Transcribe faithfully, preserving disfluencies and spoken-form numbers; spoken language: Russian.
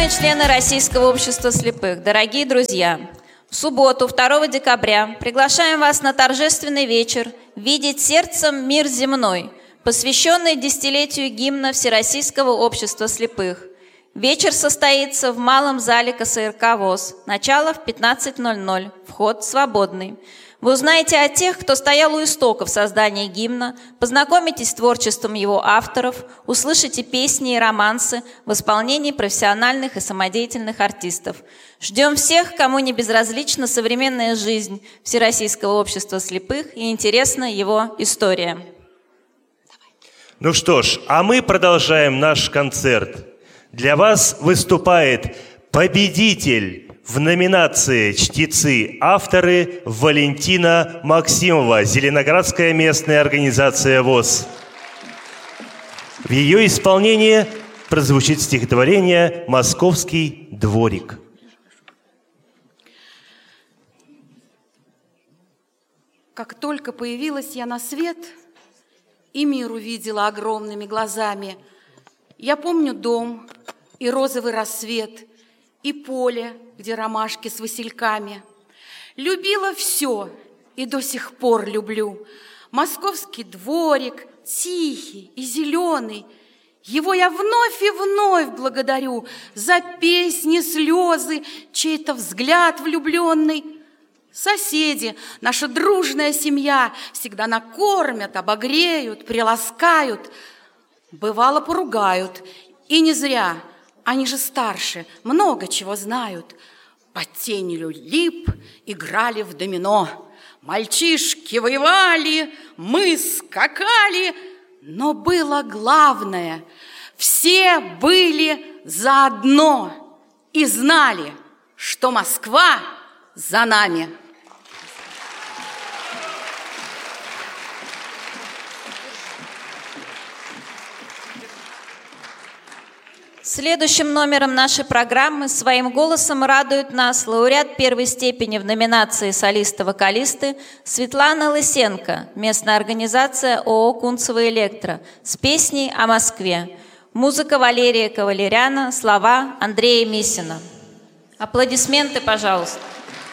Уважаемые члены Российского общества слепых, дорогие друзья, в субботу, второго декабря, приглашаем вас на торжественный вечер «Видеть сердцем мир земной», посвященный десятилетию гимна Всероссийского общества слепых. Вечер состоится в малом зале ка эс эр ка ВОС. Начало в пятнадцать ноль ноль. Вход свободный. Вы узнаете о тех, кто стоял у истоков создания гимна, познакомитесь с творчеством его авторов, услышите песни и романсы в исполнении профессиональных и самодеятельных артистов. Ждем всех, кому не безразлична современная жизнь Всероссийского общества слепых и интересна его история. Ну что ж, а мы продолжаем наш концерт. Для вас выступает победитель в номинации «Чтецы. Авторы» Валентина Максимова, Зеленоградская местная организация ВОС. В ее исполнении прозвучит стихотворение «Московский дворик». Как только появилась я на свет и мир увидела огромными глазами, я помню дом и розовый рассвет, и поле, где ромашки с васильками. Любила все и до сих пор люблю. Московский дворик, тихий и зеленый. Его я вновь и вновь благодарю за песни, слезы, чей-то взгляд влюбленный. Соседи, наша дружная семья, всегда накормят, обогреют, приласкают. Бывало, поругают, и не зря. Они же старше, много чего знают. Под тенью лип играли в домино. Мальчишки воевали, мы скакали. Но было главное, все были заодно и знали, что Москва за нами. Следующим номером нашей программы своим голосом радует нас лауреат первой степени в номинации «Солисты-вокалисты» Светлана Лысенко, местная организация ООО «Кунцево Электро», с песней о Москве. Музыка Валерия Кавалеряна, слова Андрея Мисина. Аплодисменты, пожалуйста.